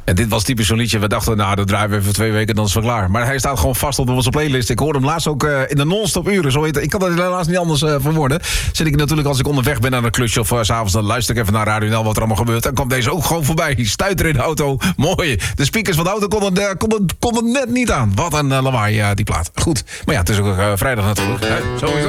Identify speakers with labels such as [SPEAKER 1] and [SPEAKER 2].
[SPEAKER 1] En dit was typisch zo'n liedje. We dachten, nou, dat draaien we even 2 weken, dan is het wel klaar. Maar hij staat gewoon vast op onze playlist. Ik hoorde hem laatst ook in de non-stop uren. Zo heet het. Ik kan dat helaas niet anders verwoorden. Zit ik natuurlijk als ik onderweg ben naar een klusje of 's avonds, dan luister ik even naar Radio NL wat er allemaal gebeurt. Dan komt deze ook gewoon voorbij. Stuiter in de auto. Mooi. De speakers van de auto konden net niet aan. Wat een lawaai, die plaat. Goed. Maar ja, het is ook vrijdag natuurlijk. Hè? Sowieso.